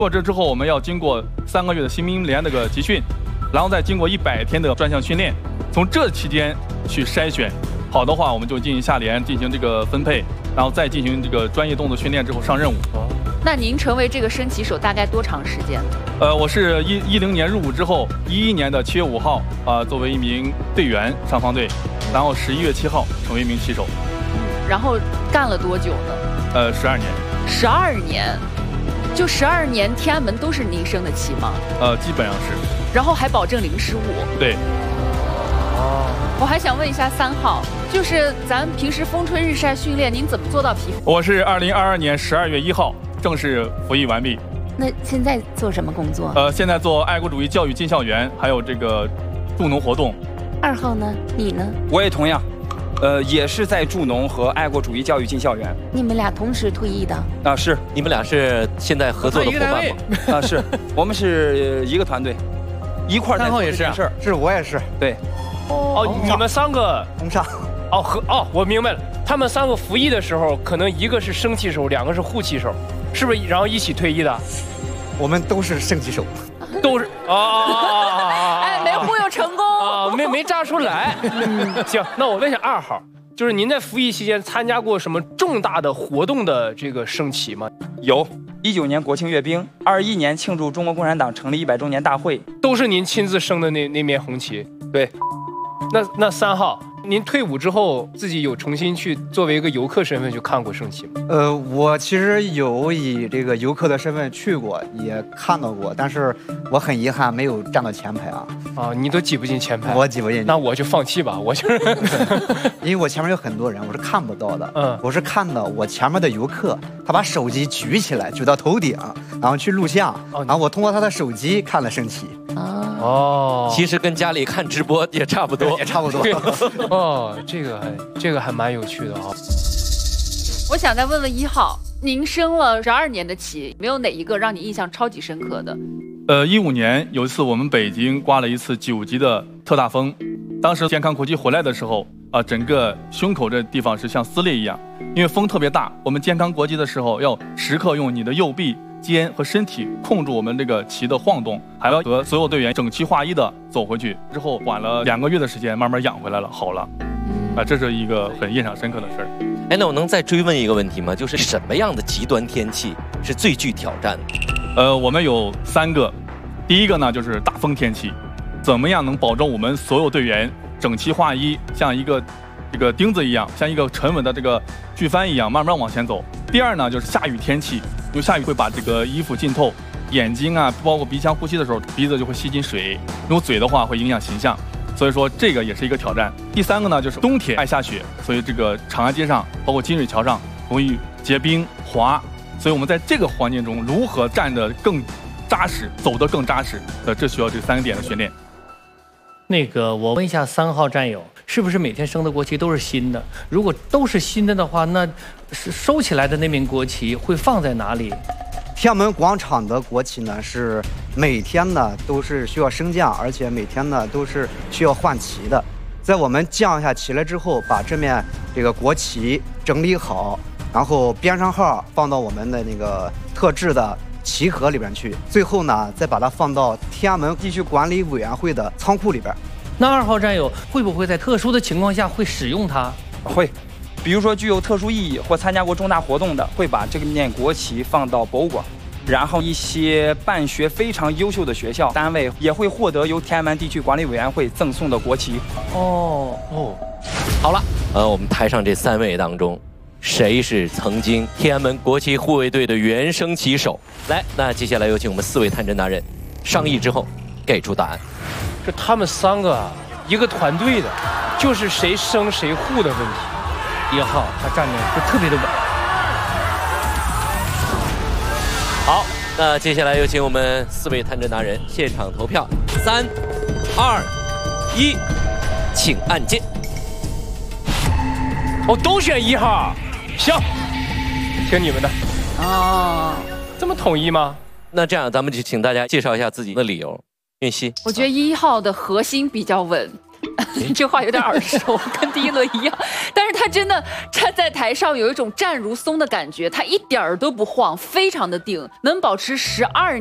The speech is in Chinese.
过这之后，我们要经过3个月的新兵连这个集训，然后再经过100天的专项训练，从这期间去筛选，好的话我们就进行下连进行这个分配，然后再进行这个专业动作训练之后上任务。 那您成为这个升旗手大概多长时间？ 我是10年入伍之后，11年的7月5号作为一名队员上方队，然后11月7号成为一名旗手。 然后干了多久呢 ？12年。 12年，就12年，天安门都是您升的旗吗？ 基本上是。 然后还保证零失误。 对。 我还想问一下3号，就是咱平时风吹日晒训练，您怎么做到皮肤？ 我是2022年12月1号正式服役完毕。 那现在做什么工作？ 现在做爱国主义教育进校园，还有这个助农活动。 2号呢？你呢？ 我也同样，也是在助农和爱国主义教育进校园。 你们俩同时退役的？ 啊，是。 你们俩是现在合作的伙伴吗？ 啊，是。我们是一个团队，一块儿在做这件事儿。 是我也是。 对。 哦，你们3个同上。 我明白了，他们3个服役的时候，可能一个是升旗手，2个是护旗手，是不是？然后一起退役的？ 我们都是升旗手。 都是哎，没忽悠成功啊，没炸出来。行，那我问一下2号，就是您在服役期间参加过什么重大的活动的这个升旗吗？ 有，19年国庆阅兵，21年庆祝中国共产党成立100周年大会， 都是您亲自升的那面红旗。 对。 那3号，您退伍之后自己有重新去作为一个游客身份去看过升旗吗？ 我其实有以这个游客的身份去过，也看到过，但是我很遗憾没有站到前排啊。 啊，你都挤不进前排？ 我挤不进。 那我就放弃吧，我就是， 因为我前面有很多人，我是看不到的。我是看到我前面的游客，他把手机举起来，举到头顶，然后去录像，然后我通过他的手机看了升旗。 其实跟家里看直播也差不多， 也差不多。 哦，这个还蛮有趣的啊。 我想再问问1号，您升了12年的旗，没有哪一个让你印象超级深刻的 ？15年有一次我们北京刮了一次9级的特大风，当时健康国旗回来的时候整个胸口这地方是像撕裂一样，因为风特别大。我们健康国旗的时候要时刻用你的右臂、肩和身体控制我们这个旗的晃动，还要和所有队员整齐划一的走回去。之后缓了2个月的时间，慢慢养回来了，好了。这是一个很印象深刻的事儿。 哎，那我能再追问一个问题吗？就是什么样的极端天气是最具挑战的？我们有3个。第一个呢就是大风天气，怎么样能保证我们所有队员整齐划一，像一个这个钉子一样，像一个沉稳的这个巨帆一样慢慢往前走。第二呢就是下雨天气，因为下雨会把这个衣服浸透，眼睛啊包括鼻腔呼吸的时候，鼻子就会吸进水，用嘴的话会影响形象，所以说这个也是一个挑战。第3个呢就是冬天爱下雪，所以这个长安街上包括金水桥上容易结冰滑，所以我们在这个环境中如何站得更扎实，走得更扎实，这需要这3点的训练。 那个，我问一下3号战友，是不是每天升的国旗都是新的？如果都是新的的话，那收起来的那面国旗会放在哪里？ 天安门广场的国旗呢，是每天呢都是需要升降，而且每天呢都是需要换旗的。在我们降下旗来之后，把这面这个国旗整理好，然后编上号，放到我们的那个特制的旗盒里边去，最后呢再把它放到天安门地区管理委员会的仓库里边。 那2号战友会不会在特殊的情况下会使用它？ 会，比如说具有特殊意义或参加过重大活动的，会把这个面国旗放到博物馆。然后一些办学非常优秀的学校单位也会获得由天安门地区管理委员会赠送的国旗。 好了，我们台上这3位当中，谁是曾经天安门国旗护卫队的原升旗手？来，那接下来有请我们4位探侦达人商议之后给出答案。 这他们3个一个团队的，就是谁升谁护的问题。 1号他站着就特别的稳。 好，那接下来有请我们4位探侦达人现场投票，3、2、1，请按键。 都选1号，行，听你们的。这么统一吗？ 那这样咱们就请大家介绍一下自己的理由。韵熙， 我觉得1号的核心比较稳。这话有点耳熟，跟第1轮一样，但是他真的站在台上有一种站如松的感觉，他一点儿都不晃，非常的定，能保持12